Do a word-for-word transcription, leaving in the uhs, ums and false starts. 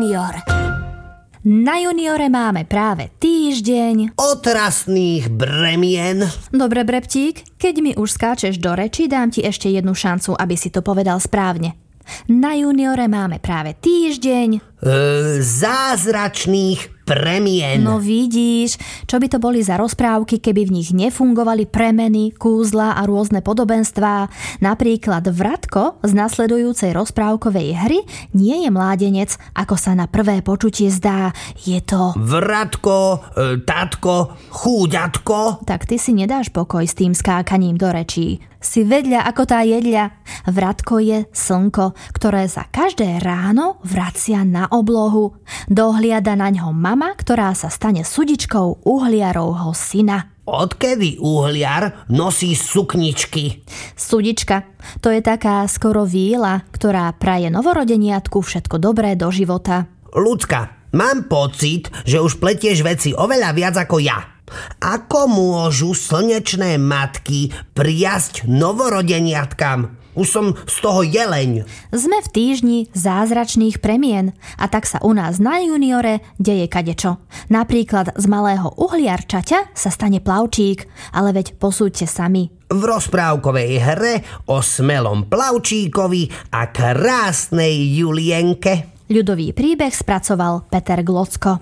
Junior. Na Juniore máme práve týždeň otrasných bremien. Dobre, Breptík, keď mi už skáčeš do reči, dám ti ešte jednu šancu, aby si to povedal správne. Na Juniore máme práve týždeň e, zázračných premien. No vidíš, čo by to boli za rozprávky, keby v nich nefungovali premeny, kúzla a rôzne podobenstvá. Napríklad Vratko z nasledujúcej rozprávkovej hry nie je mládenec, ako sa na prvé počutie zdá. Je to... Vratko, e, tatko, chúďatko. Tak ty si nedáš pokoj s tým skákaním do rečí. Si vedľa ako tá jedľa. Vratko je slnko, ktoré sa každé ráno vracia na oblohu. Dohliada na ňo mama, ktorá sa stane sudičkou uhliarovho syna. Odkedy uhliar nosí sukničky? Sudička, to je taká skoro víla, ktorá praje novorodeniatku všetko dobré do života. Ľudská, mám pocit, že už pletieš veci oveľa viac ako ja. Ako môžu slnečné matky priasť novorodeniatkám? Už som z toho jeleň. Sme v týždni zázračných premien a tak sa u nás na Juniore deje kadečo. Napríklad z malého uhliarčaťa sa stane plavčík, ale veď posúďte sami. V rozprávkovej hre o smelom plavčíkovi a krásnej Julienke. Ľudový príbeh spracoval Peter Glocko.